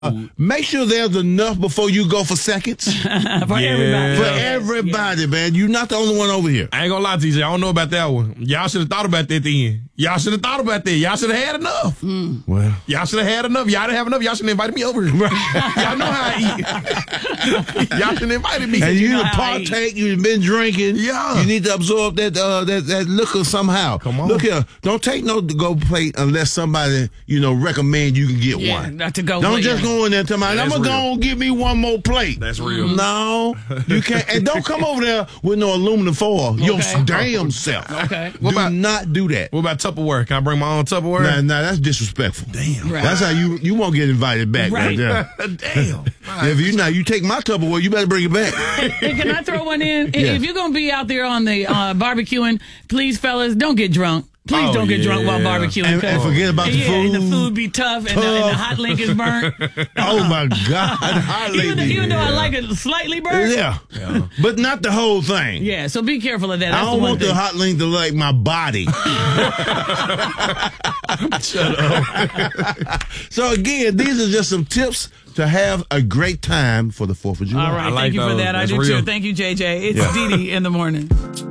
Make sure there's enough before you go for seconds. For everybody. For everybody, man. You're not the only one over here. I ain't gonna lie, TJ. I don't know about that one. Y'all should have thought about that then. Y'all should have thought about that. Y'all should have had enough. Well, Y'all should have had enough. Y'all didn't have enough. Y'all should have invited me over here. Y'all know how I eat. Y'all should have invited me. and you know to how I partake. You've been drinking. Yeah. You need to absorb that liquor somehow. Come on. Look here. Don't take no to-go plate unless somebody, recommend you can get one. Not to go. Don't just go in there and tell me, I'm That's going to real. go and give me one more plate. That's real. No, you can't. And don't come over there with no aluminum foil. Your Okay. damn self. Okay. Do not do that. What about Tupperware? Can I bring my own Tupperware? Nah, that's disrespectful. Damn. Right. That's how you won't get invited back right there. Damn. If you take my Tupperware, you better bring it back. Hey, can I throw one in? Yeah. If you're going to be out there on the barbecuing, please, fellas, don't get drunk. Please don't get drunk while yeah. barbecuing. And forget about the food. And the food be tough, and the hot link is burnt. Oh my God! Even though I like it slightly burnt. Yeah, but not the whole thing. Yeah, so be careful of that. I That's don't the one want thing. the hot link to like my body. Shut up. So again, these are just some tips to have a great time for the 4th of July. All right, I like thank you for those. that. That's I do real. too. Thank you, JJ. It's Dee Dee in the morning.